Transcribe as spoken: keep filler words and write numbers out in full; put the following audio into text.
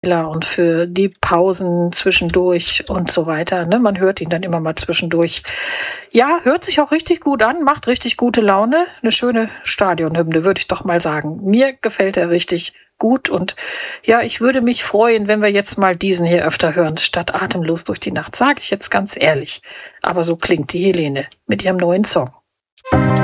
und für die Pausen zwischendurch und so weiter, ne? Man hört ihn dann immer mal zwischendurch. Ja, hört sich auch richtig gut an, macht richtig gute Laune. Eine schöne Stadionhymne, würde ich doch mal sagen. Mir gefällt er richtig gut und ja, ich würde mich freuen, wenn wir jetzt mal diesen hier öfter hören, statt Atemlos durch die Nacht, sage ich jetzt ganz ehrlich. Aber so klingt die Helene mit ihrem neuen Song.